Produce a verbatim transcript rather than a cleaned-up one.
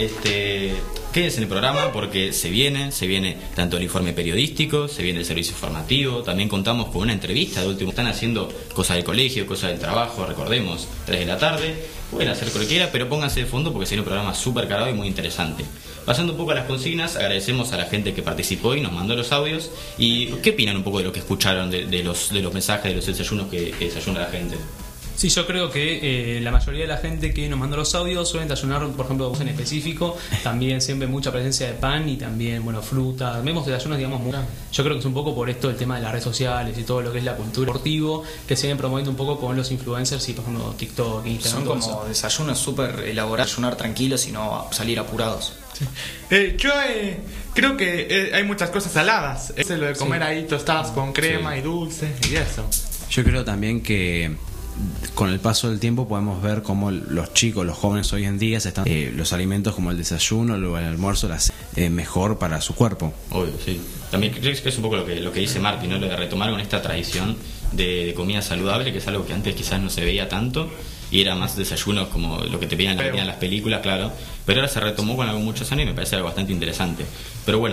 este, quédense en el programa porque se viene, se viene tanto el informe periodístico, se viene el servicio informativo, también contamos con una entrevista de último. Están haciendo cosas del colegio, cosas del trabajo, recordemos, tres de la tarde, pueden hacer cualquiera, pero pónganse de fondo porque sería un programa súper cargado y muy interesante. Pasando un poco a las consignas, agradecemos a la gente que participó y nos mandó los audios. ¿Y qué opinan un poco de lo que escucharon, de, de, los, de los mensajes, de los desayunos que, que desayuna la gente? Sí, yo creo que eh, la mayoría de la gente que nos mandó los audios suelen desayunar, por ejemplo, en específico, también siempre mucha presencia de pan y también, bueno, fruta. Vemos desayunos, digamos, muy... Yo creo que es un poco por esto el tema de las redes sociales y todo lo que es la cultura deportiva, que se viene promoviendo un poco con los influencers y, por ejemplo, TikTok, Instagram. Son todo como eso. desayunos súper elaborados, desayunar tranquilos y no salir apurados. Sí. Eh, yo eh, creo que eh, hay muchas cosas saladas. Es lo de comer sí. ahí tostadas con crema sí. y dulce y eso. Yo creo también que con el paso del tiempo podemos ver cómo los chicos, los jóvenes hoy en día se están eh, los alimentos como el desayuno, el almuerzo, las eh, mejor para su cuerpo. Obvio, sí. También creo que es un poco lo que lo que dice Martín, ¿no? Lo de retomar con esta tradición de, de comida saludable, que es algo que antes quizás no se veía tanto y era más desayunos como lo que te pedían en las películas, claro, pero ahora se retomó con algo muchos años y me parece algo bastante interesante. Pero bueno.